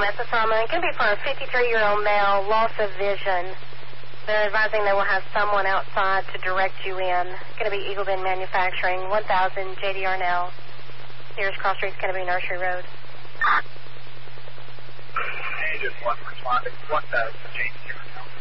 Yes, that's Norma. It can be for a 53-year-old male, loss of vision. They're advising they will have someone outside to direct you in. It's going to be Eagle Bend Manufacturing, 1000 J.D. Arnell. Nearest cross street's going to be Nursery Road. Hey, just one responding. 1000 J.D. Arnell.